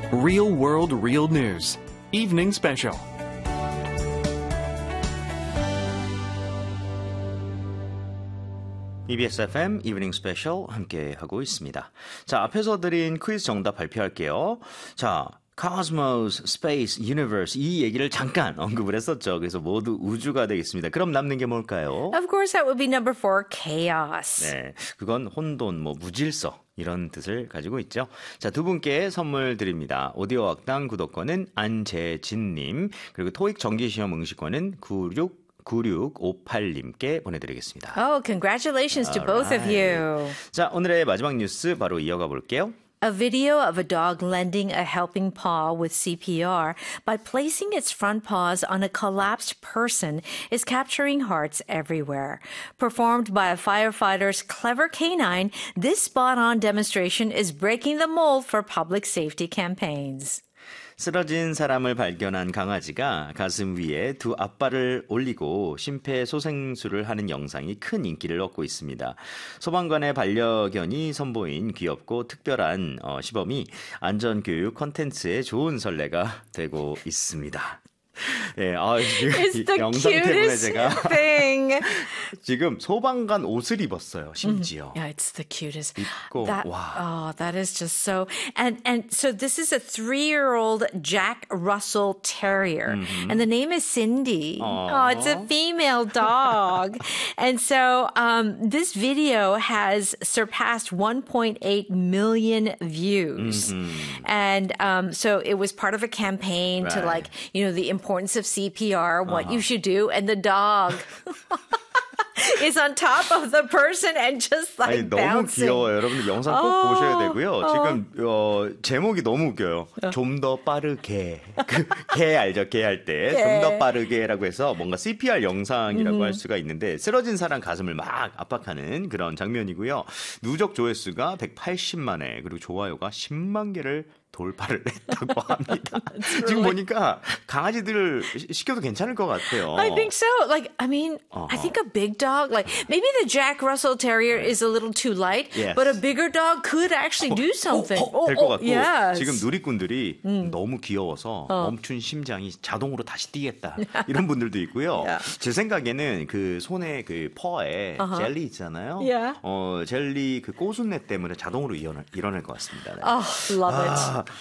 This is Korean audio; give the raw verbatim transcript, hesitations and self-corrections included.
Real World Real News Evening Special. 이비에스 에프엠 이브닝 스페셜 함께 하고 있습니다. 자, 앞에서 드린 퀴즈 정답 발표할게요. 자, Cosmos, Space, Universe 이 얘기를 잠깐 언급을 했었죠. 그래서 모두 우주가 되겠습니다. 그럼 남는 게 뭘까요? Of course, that would be number four, chaos. 네, 그건 혼돈, 뭐 무질서 이런 뜻을 가지고 있죠. 자, 두 분께 선물 드립니다. 오디오 학당 구독권은 안재진님, 그리고 토익 정기시험 응시권은 구육 구육오팔님께 보내드리겠습니다. Oh, congratulations to both of you. 자, 오늘의 마지막 뉴스 바로 이어가 볼게요. A video of a dog lending a helping paw with C P R by placing its front paws on a collapsed person is capturing hearts everywhere. Performed by a firefighter's clever canine, this spot-on demonstration is breaking the mold for public safety campaigns. 쓰러진 사람을 발견한 강아지가 가슴 위에 두 앞발을 올리고 심폐소생술을 하는 영상이 큰 인기를 얻고 있습니다. 소방관의 반려견이 선보인 귀엽고 특별한 어, 시범이 안전교육 콘텐츠의 좋은 선례가 되고 있습니다. 네, 아, It's the 영상 때문에 cutest 제가 thing. 지금 소방관 옷을 입었어요. 심지어. Yeah, it's the cutest. 입고, That, 와. oh, that is just so. And and so this is a three-year-old Jack Russell Terrier, Mm-hmm. and the name is Cindy. Aww. Oh, it's a female dog, and so um, this video has surpassed one point eight million views, Mm-hmm. and um, so it was part of a campaign to Right. like you know the importance of C P R, what you should do, and the dog. is on top of the person and just like 아니, 너무 bouncing. 귀여워요. 여러분들 영상 꼭 어, 보셔야 되고요. 어. 지금 어, 제목이 너무 웃겨요. 좀 더 빠르게. 그, 개 알죠? 개 할 때. 좀 더 빠르게라고 해서 뭔가 씨피알 영상이라고 음. 할 수가 있는데 쓰러진 사람 가슴을 막 압박하는 그런 장면이고요. 누적 조회수가 백팔십만 회 그리고 좋아요가 십만 개를 돌파를 했다고 합니다. 지금 보니까 강아지들을 시켜도 괜찮을 것 같아요. I think so. Like, I mean, Uh-huh. I think a big dog, like maybe the Jack Russell Terrier is a little too light, Yes. but a bigger dog could actually do something. 될 것 같고 yes. 지금 누리꾼들이 너무 귀여워서 멈춘 심장이 자동으로 다시 뛰겠다 이런 분들도 있고요. Yeah. 제 생각에는 그 손에 그 퍼에 젤리 있잖아요. Yeah. 어 젤리 그 꼬순내 때문에 자동으로 일어날, 일어날 것 같습니다. 네. Oh, love it. 아,